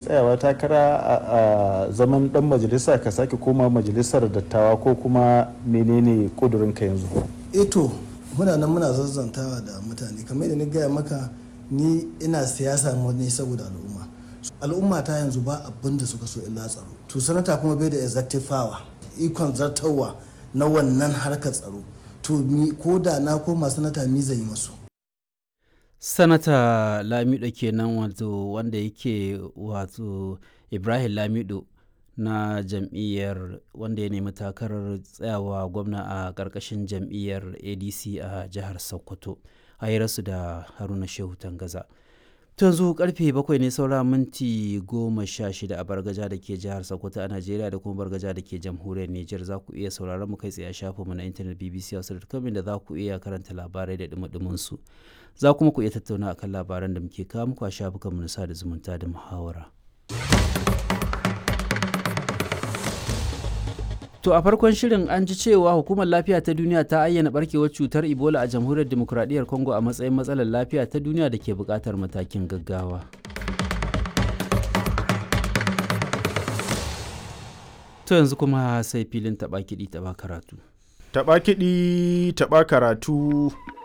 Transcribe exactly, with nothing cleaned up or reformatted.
tsayawa takara a zaman dan majalisa ka sake koma majalisar dattawa ko kuma menene kudurinka yanzu? Eto muna nan muna zazzantawa da mutane kamar da ni gaya maka, ni ina siyasa ne saboda al'umma. Al'umma ta yanzu ba abin da suka so illa tsaro. To sanata kuma bai da executive power, ikon zartarwa na wannan harkar tsaro. To ni ko da na koma sanata mi zai yi masu. Sanata Lamido kenan, wato wanda yake wato Ibrahim Lamido na jam'iyyar wanda ya nemi takarar tsayawa gwamna a ƙarƙashin jam'iyyar A D C a jihar Sokoto. A hirarsu da Haruna Shehu Tangaza. Yanzu karfe bakwai ne saura minti goma sha shida a Bargaja da ke jihar Sokoto a Najeriya da kuma Bargaja da ke jamhuriyar Nijar. Za ku iya sauraron mu kai tsaye a shafinmu na intanet b b c hausa dot com da za ku iya karanta labarai da dumudumin su. Za kuma ku iya tattauna akan labaran da muke kawo muku a shafukanmu na sada zumunta da muhawara. To a farkon shirin an ji cewa Hukumar Lafiya ta Duniya ta ayyana barkewar cutar Ebola a Jamhuriyar Dimokuraɗiyyar Congo a matsayin matsalar lafiya ta duniya da ke buƙatar matakin gaggawa. To yanzu kuma sai filin taɓa kiɗi taɓa karatu. Taɓa kiɗi taɓa karatu.